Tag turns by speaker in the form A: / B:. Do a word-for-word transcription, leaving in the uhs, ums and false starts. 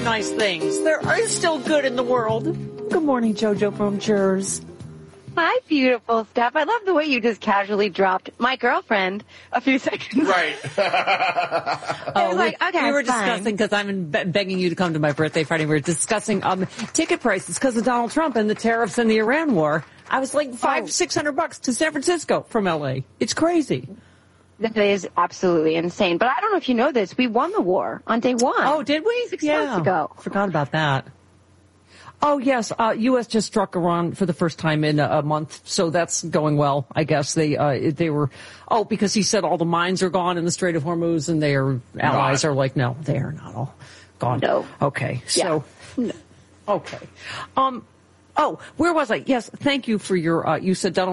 A: nice things. There is still good in the world. Good morning, JoJo from Jers.
B: Hi, beautiful Steph. I love the way you just casually dropped my girlfriend a few seconds.
C: Right.
A: oh,
B: like,
A: we,
B: okay,
A: we were
B: fine.
A: discussing, because I'm be- begging you to come to my birthday party. We were discussing um, ticket prices because of Donald Trump and the tariffs and the Iran war. I was like five, oh. six hundred bucks to San Francisco from L A. It's crazy.
B: That is absolutely insane. But I don't know if you know this. We won the war on day one.
A: Oh, did we?
B: Six
A: yeah.
B: months ago.
A: Forgot about that. Oh, yes. Uh, U S just struck Iran for the first time in a, a month, so that's going well, I guess. They uh, they were, oh, because he said all the mines are gone in the Strait of Hormuz, and their allies
C: Not.
A: are like, no, they are not all gone.
B: No.
A: Okay, so,
B: Yeah. No.
A: okay. Um, oh, where was I? Yes, thank you for your, uh, you said Donald